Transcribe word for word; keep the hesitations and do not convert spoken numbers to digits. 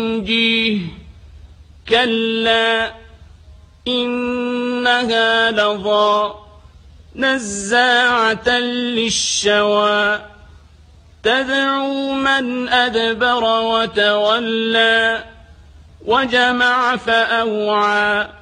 جيه كلا إنها لظى نزاعة للشوى تدعو من أدبر وتولى وجمع فأوعى